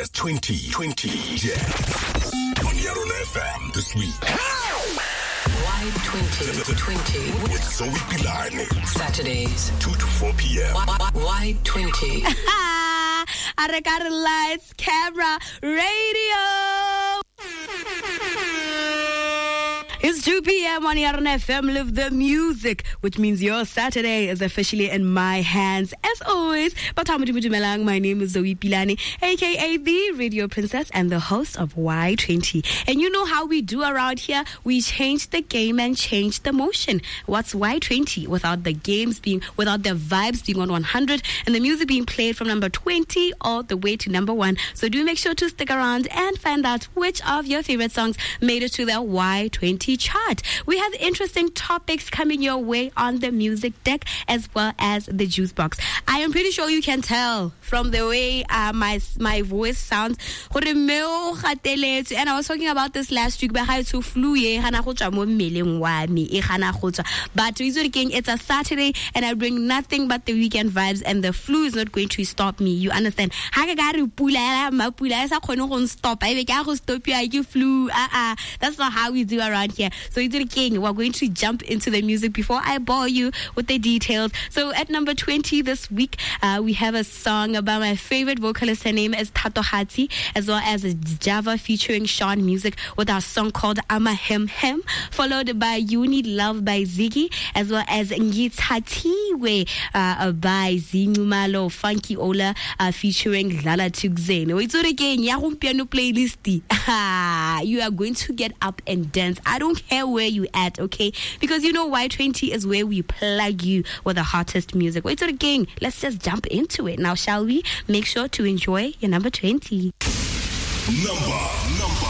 Hottest 2020 Jam on Yarona FM this week. Y2020 with Zoe Pilane. Saturdays 2 to 4 p.m. Y20. I got lights, camera, radio. It's 2 p.m. on Yarona FM. Live the music, which means your Saturday is officially in my hands. As always, my name is Zoe Pilane, aka the Radio Princess and the host of Y20. And you know how we do around here? We change the game and change the motion. What's Y20 without the vibes being on 100 and the music being played from number 20 all the way to number 1. So do make sure to stick around and find out which of your favorite songs made it to the Y20 chart. We have interesting topics coming your way on the music deck as well as the juice box. I am pretty sure you can tell from the way my voice sounds. And I was talking about this last week, but it's a Saturday and I bring nothing but the weekend vibes, and the flu is not going to stop me. You understand? That's not how we do around here. So we're going to jump into the music before I bore you with the details. So at number 20 this week, we have a song about my favorite vocalist. Her name is Tato Hati, as well as Java featuring Sean Music with our song called Ama Hem Hem, followed by You Need Love by Ziggy, as well as Ngitatiwe by Zinumalo Funky Ola featuring Lala Tugzane. It's again, piano playlist. You are going to get up and dance. I don't care where you at, okay? Because you know Y20 is where we plug you with the hottest music. Wait till the gang. Let's just jump into it now, shall we? Make sure to enjoy your number 20. Number